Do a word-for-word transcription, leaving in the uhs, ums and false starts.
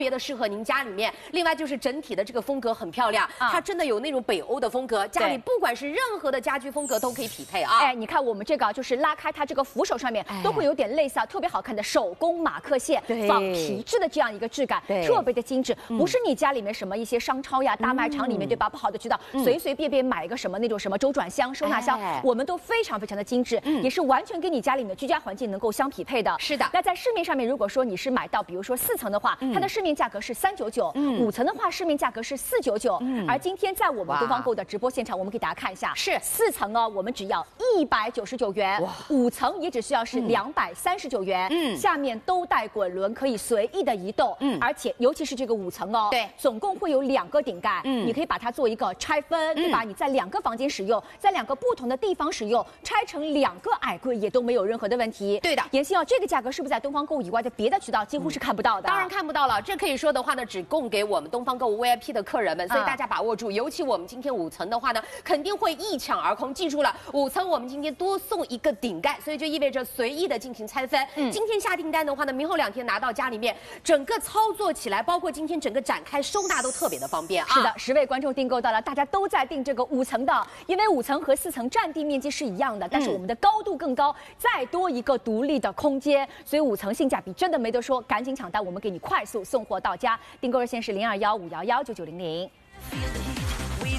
别的适合您家里面。另外就是整体的这个风格很漂亮， 啊、 它真的有那种北欧的风格，家里不管是任何的家居风格都可以匹配啊。 哎，你看我们这个就是拉开它这个扶手上面、哎、都会有点类似啊，特别好看的手工马克线仿皮质的这样一个质感，特别的精致，嗯、不是你家里面什么一些商超呀、大卖场里面、嗯、对吧？不好的渠道、嗯、随随便便买一个什么那种什么周转箱、收纳箱，哎、我们都非常非常的精致，嗯、也是完全跟你家里面的居家环境能够相匹配的。 是的。 那在市面上面，如果说你是买到比如说四层的话，嗯、它的市面价格是三九九。嗯，五层的话，市面价格是四九九。嗯，而今天在我们东方购的直播现场，我们给大家看一下，是四层哦，我们只要一百九十九元，五层也只需要是两百三十九元。嗯，下面都带滚轮，可以随意的移动。嗯，而且尤其是这个五层哦，对，总共会有两个顶盖。嗯，你可以把它做一个拆分，对吧？你在两个房间使用，在两个不同的地方使用，拆成两个矮柜也都没有任何的问题。对的，妍希哦，这个价格是不是在东方购以外的别的渠道几乎是看不到的？ 当然看不到了，这可以说的话呢，只供给我们东方购物 V I P 的客人们，所以大家把握住。尤其我们今天五层的话呢，肯定会一抢而空。记住了，五层我们今天多送一个顶盖，所以就意味着随意的进行拆分。嗯，今天下订单的话呢，明后两天拿到家里面，整个操作起来，包括今天整个展开收纳都特别的方便啊。 是的，十位观众订购到了，大家都在订这个五层的，因为五层和四层占地面积是一样的，但是我们的高度更高，再多一个独立的空间，所以五层性价比真的没得说，赶紧抢单，我们给你快速送货到家。订购热线是零二幺五幺幺九九零零。